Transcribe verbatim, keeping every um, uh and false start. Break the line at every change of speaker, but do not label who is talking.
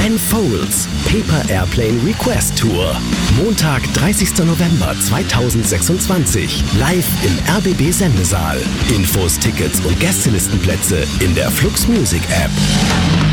Ben Folds Paper Airplane Request Tour. Montag, dreißigster November zweitausendsechsundzwanzig. Live im R B B Sendesaal. Infos, Tickets und Gästelistenplätze in der Flux Music App.